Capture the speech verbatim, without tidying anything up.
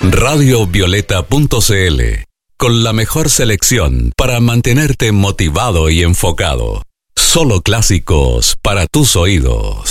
radio violeta punto c l, con la mejor selección para mantenerte motivado y enfocado. Solo clásicos para tus oídos.